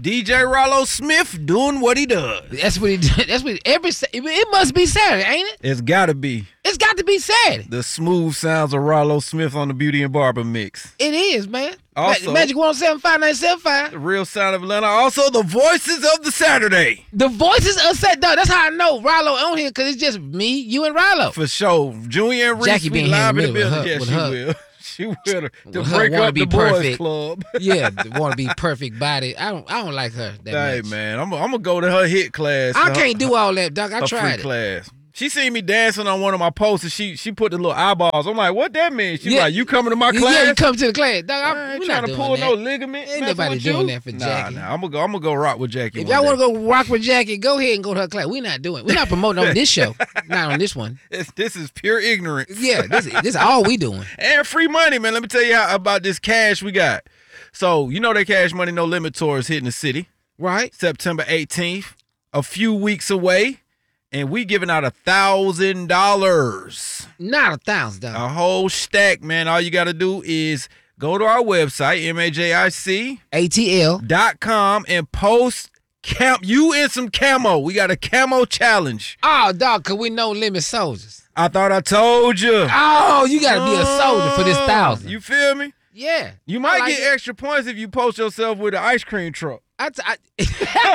DJ Rollo Smith doing what he does. That's what he did. It must be Saturday, ain't it? It's gotta be. It's got to be Saturday. The smooth sounds of Rollo Smith on the Beauty and Barber mix. It is, man. Also, Magic 107-5975. The real sound of Atlanta. Also, the voices of the Saturday. The voices of Saturday. That's how I know Rollo on here, because it's just me, you, and Rollo. For sure. Junior and Reese, Jackie we being live in the here building. with Yes, her. she will. She will. To Her break wanna up be the boys perfect. club. Yeah, want to be perfect body. I don't like her that Hey, much. man, I'm gonna go to her hit class. I can't do all that, Doc. I her tried free it. class. She seen me dancing on one of my posts, and she put the little eyeballs. I'm like, what that mean? She like, you coming to my class? Yeah, you come to the class. Doc, I ain't trying to pull no ligament. Ain't messing nobody with doing you. that for Jackie. Nah, I'm gonna go rock with Jackie. If y'all want to go rock with Jackie, go ahead and go to her class. We're not promoting on this show. Not on this one. This is pure ignorance. Yeah, this is all we doing. And free money, man. Let me tell you about this cash we got. So, you know that Cash Money No Limit tour is hitting the city. Right. September 18th. A few weeks away. And we giving out $1,000. Not $1,000. A whole stack, man. All you got to do is go to our website, MAJIC.com, and post you in some camo. We got a camo challenge. Oh, dog, because we no limit soldiers. I thought I told you. Oh, you got to be a soldier for this 1,000. You feel me? Yeah. You might like get extra points if you post yourself with an ice cream truck. It's the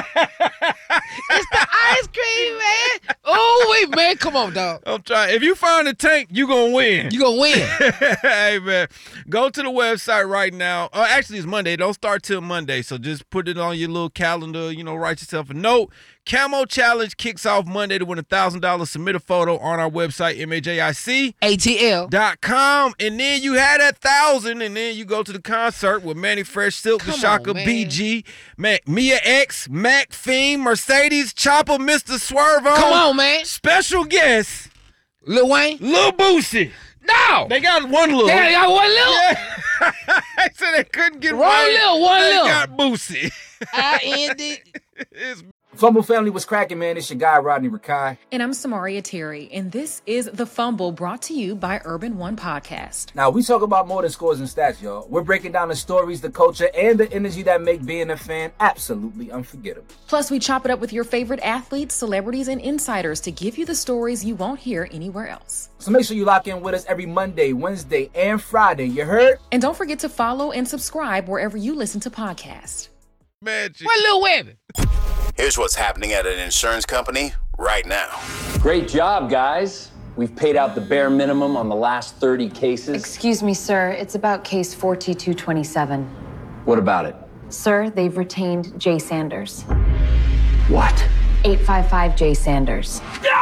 ice cream, man. Oh, wait, man. Come on, dog. I'm trying. If you find a tank, you going to win. You going to win. Hey, man. Go to the website right now. Actually, it's Monday. Don't start till Monday. So just put it on your little calendar. Write yourself a note. Camo Challenge kicks off Monday to win $1,000. Submit a photo on our website, MAJIC.com. And then you had that 1,000, and then you go to the concert with Manny Fresh, Silk, the Shaka, BG, Mia X, Mac Fiend, Mercedes, Chopper, Mr. Swervo. Come on, man. Special guest, Lil Wayne. Lil Boosie. No. They got one Lil. They got one Lil? Yeah. I said they couldn't get one Lil. They got Boosie. I ended. Fumble family was cracking, man. It's your guy, Rodney Rakai. And I'm Samaria Terry, and this is The Fumble, brought to you by Urban One Podcast. Now, we talk about more than scores and stats, y'all. We're breaking down the stories, the culture, and the energy that make being a fan absolutely unforgettable. Plus, we chop it up with your favorite athletes, celebrities, and insiders to give you the stories you won't hear anywhere else. So make sure you lock in with us every Monday, Wednesday, and Friday. You heard? And don't forget to follow and subscribe wherever you listen to podcasts. Magic. What Lil Webby? Here's what's happening at an insurance company right now. Great job, guys. We've paid out the bare minimum on the last 30 cases. Excuse me, sir. It's about case 42227. What about it? Sir, they've retained Jay Sanders. What? 855 Jay Sanders.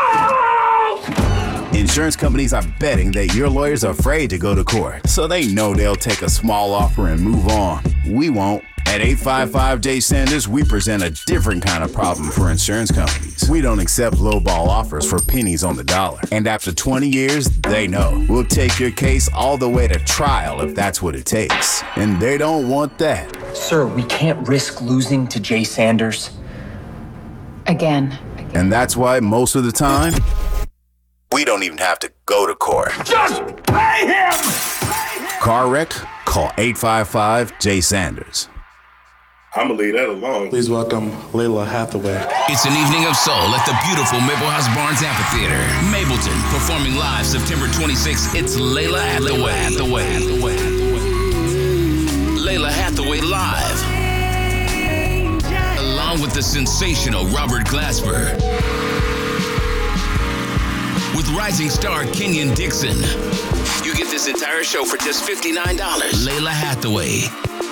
Insurance companies are betting that your lawyer's afraid to go to court, so they know they'll take a small offer and move on. We won't. At 855 Jay Sanders, we present a different kind of problem for insurance companies. We don't accept lowball offers for pennies on the dollar. And after 20 years, they know. We'll take your case all the way to trial if that's what it takes. And they don't want that. Sir, we can't risk losing to Jay Sanders. Again. And that's why most of the time, we don't even have to go to court. Just pay him! Car wreck? Call 855 Jay Sanders. I'm gonna leave that alone. Please welcome Layla Hathaway. It's an evening of soul at the beautiful Maple House Barnes Amphitheater, Mableton, performing live September 26th. It's Layla Hathaway. Layla Hathaway live, along with the sensational Robert Glasper, with rising star Kenyon Dixon. You get this entire show for just $59. Layla Hathaway.